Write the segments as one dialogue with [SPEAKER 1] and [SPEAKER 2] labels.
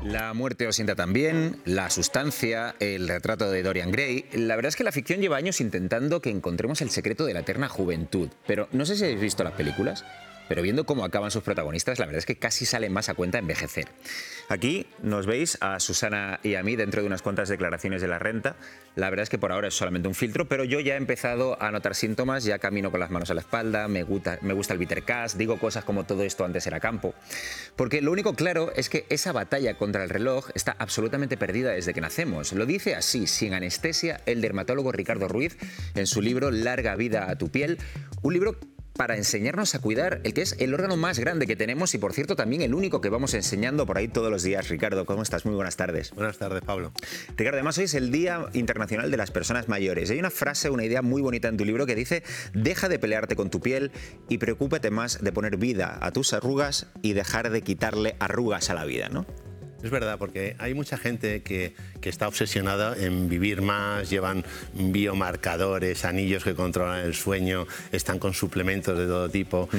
[SPEAKER 1] La muerte os sienta también, La sustancia, El retrato de Dorian Gray. La verdad es que la ficción lleva años intentando que encontremos el secreto de la eterna juventud. Pero no sé si habéis visto las películas, pero viendo cómo acaban sus protagonistas, la verdad es que casi sale más a cuenta envejecer. Aquí nos veis a Susana y a mí dentro de unas cuantas declaraciones de la renta. La verdad es que por ahora es solamente un filtro, pero yo ya he empezado a notar síntomas, ya camino con las manos a la espalda, me gusta el bittercast, digo cosas como todo esto antes era campo. Porque lo único claro es que esa batalla contra el reloj está absolutamente perdida desde que nacemos. Lo dice así, sin anestesia, el dermatólogo Ricardo Ruiz en su libro Larga vida a tu piel, un libro para enseñarnos a cuidar el que es el órgano más grande que tenemos y, por cierto, también el único que vamos enseñando por ahí todos los días. Ricardo, ¿cómo estás? Muy buenas tardes.
[SPEAKER 2] Buenas tardes, Pablo.
[SPEAKER 1] Ricardo, además hoy es el Día Internacional de las Personas Mayores. Hay una frase, una idea muy bonita en tu libro que dice: deja de pelearte con tu piel y preocúpate más de poner vida a tus arrugas y dejar de quitarle arrugas a la vida, ¿no?
[SPEAKER 2] Es verdad, porque hay mucha gente que está obsesionada en vivir más, llevan biomarcadores, anillos que controlan el sueño, están con suplementos de todo tipo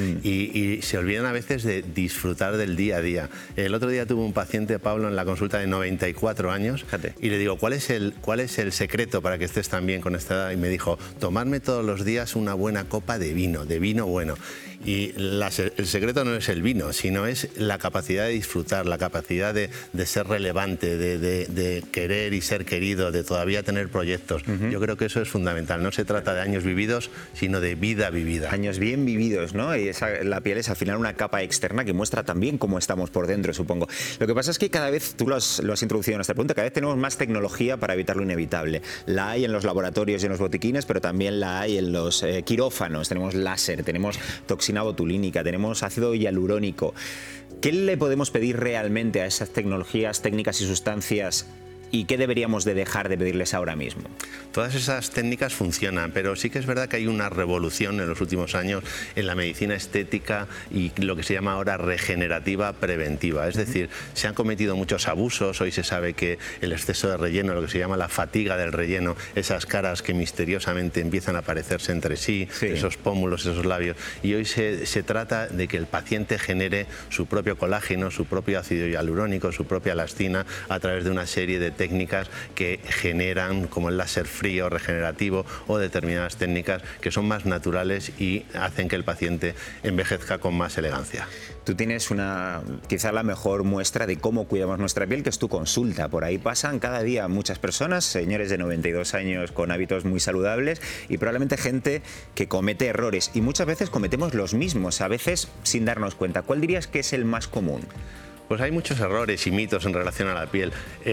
[SPEAKER 2] y se olvidan a veces de disfrutar del día a día. El otro día tuve un paciente, Pablo, en la consulta de 94 años. Fíjate. Y le digo, ¿cuál es el secreto para que estés tan bien con esta edad? Y me dijo, tomarme todos los días una buena copa de vino bueno. Y el secreto no es el vino, sino es la capacidad de disfrutar, la capacidad de ser relevante, de querer y ser querido, de todavía tener proyectos. Yo creo que eso es fundamental. No se trata de años vividos, sino de vida vivida.
[SPEAKER 1] Años bien vividos, ¿no? Y la piel es al final una capa externa que muestra también cómo estamos por dentro, supongo. Lo que pasa es que cada vez, tú lo has introducido en esta pregunta, cada vez tenemos más tecnología para evitar lo inevitable. La hay en los laboratorios y en los botiquines, pero también la hay en los quirófanos. Tenemos láser, tenemos toxina botulínica, tenemos ácido hialurónico. ¿Qué le podemos pedir realmente a esas tecnologías, técnicas y sustancias? ¿Y qué deberíamos de dejar de pedirles ahora mismo?
[SPEAKER 2] Todas esas técnicas funcionan, pero sí que es verdad que hay una revolución en los últimos años en la medicina estética y lo que se llama ahora regenerativa preventiva. Es decir, se han cometido muchos abusos. Hoy se sabe que el exceso de relleno, lo que se llama la fatiga del relleno, esas caras que misteriosamente empiezan a parecerse entre sí, esos pómulos, esos labios. Y hoy se trata de que el paciente genere su propio colágeno, su propio ácido hialurónico, su propia elastina a través de una serie de técnicas que generan, como el láser frío regenerativo o determinadas técnicas que son más naturales y hacen que el paciente envejezca con más elegancia.
[SPEAKER 1] Tú tienes quizá la mejor muestra de cómo cuidamos nuestra piel, que es tu consulta. Por ahí pasan cada día muchas personas, señores de 92 años con hábitos muy saludables y probablemente gente que comete errores y muchas veces cometemos los mismos, a veces sin darnos cuenta. ¿Cuál dirías que es el más común?
[SPEAKER 2] Pues hay muchos errores y mitos en relación a la piel.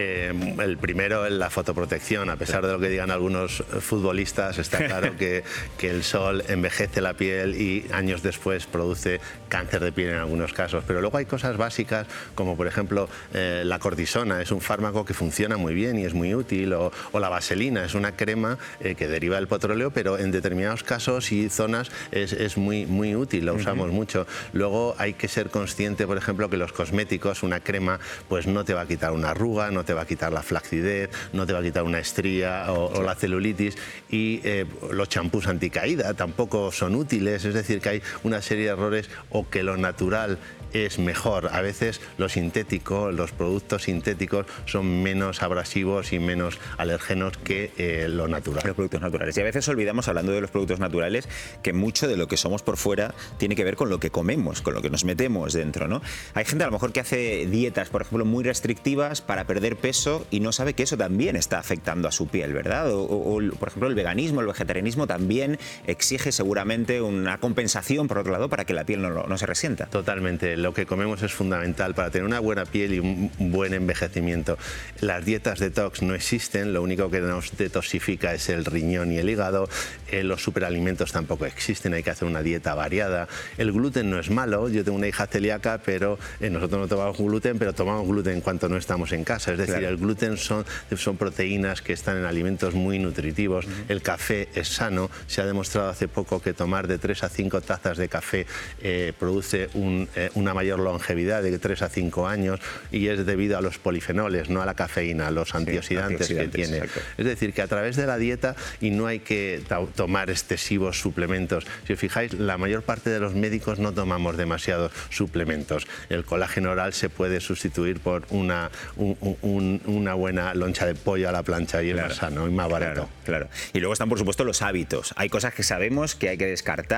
[SPEAKER 2] El primero es la fotoprotección. A pesar de lo que digan algunos futbolistas, está claro que el sol envejece la piel y años después produce cáncer de piel en algunos casos. Pero luego hay cosas básicas como, por ejemplo, la cortisona. Es un fármaco que funciona muy bien y es muy útil. O la vaselina, es una crema que deriva del petróleo, pero en determinados casos y zonas es muy, muy útil. La usamos mucho. Luego hay que ser consciente, por ejemplo, que los cosméticos, una crema, pues no te va a quitar una arruga, no te va a quitar la flacidez, no te va a quitar una estría o la celulitis, y los champús anticaída tampoco son útiles. Es decir, que hay una serie de errores, o que lo natural es mejor. A veces lo sintético, los productos sintéticos son menos abrasivos y menos alergenos que lo natural.
[SPEAKER 1] Los productos naturales. Y a veces olvidamos, hablando de los productos naturales, que mucho de lo que somos por fuera tiene que ver con lo que comemos, con lo que nos metemos dentro, ¿no? Hay gente a lo mejor que hace dietas, por ejemplo, muy restrictivas para perder peso y no sabe que eso también está afectando a su piel, ¿verdad? O por ejemplo, el veganismo, el vegetarianismo también exige seguramente una compensación, por otro lado, para que la piel no se resienta.
[SPEAKER 2] Totalmente. Lo que comemos es fundamental para tener una buena piel y un buen envejecimiento. Las dietas detox no existen, lo único que nos detoxifica es el riñón y el hígado. Los superalimentos tampoco existen, hay que hacer una dieta variada. El gluten no es malo. Yo tengo una hija celíaca, pero nosotros no tomamos gluten, pero tomamos gluten cuando no estamos en casa. Es decir, el gluten son proteínas que están en alimentos muy nutritivos. El café es sano. Se ha demostrado hace poco que tomar de 3 a 5 tazas de café produce una mayor longevidad de 3 a 5 años, y es debido a los polifenoles, no a la cafeína, a los antioxidantes que tiene. Exacto. Es decir, que a través de la dieta, y no hay que tomar tomar excesivos suplementos. Si os fijáis, la mayor parte de los médicos no tomamos demasiados suplementos. El colágeno oral se puede sustituir por una buena loncha de pollo a la plancha y es más sano y más barato.
[SPEAKER 1] Claro. Y luego están, por supuesto, los hábitos. Hay cosas que sabemos que hay que descartar.